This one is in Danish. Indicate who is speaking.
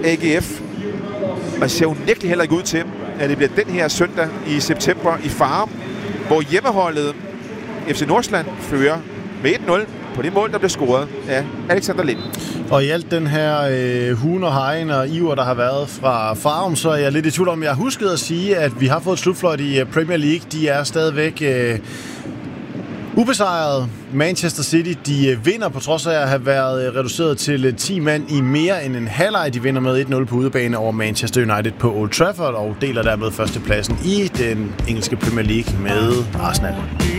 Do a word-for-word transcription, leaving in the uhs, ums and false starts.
Speaker 1: A G F. Og ser unægteligt heller ikke ud til, at det bliver den her søndag i september i Farum, hvor hjemmeholdet F C Nordsjælland fører med et nul på det mål, der blev scoret af Alexander Lind.
Speaker 2: Og i alt den her øh, hun og hegn og iver, der har været fra Farum, så er jeg lidt i tvivl om, jeg har husket at sige, at vi har fået et slutfløjt i Premier League. De er stadigvæk øh, ubesejret. Manchester City, de vinder på trods af at have været reduceret til ti mand i mere end en halvleg. De vinder med et nul på udebane over Manchester United på Old Trafford og deler dermed førstepladsen i den engelske Premier League med Arsenal.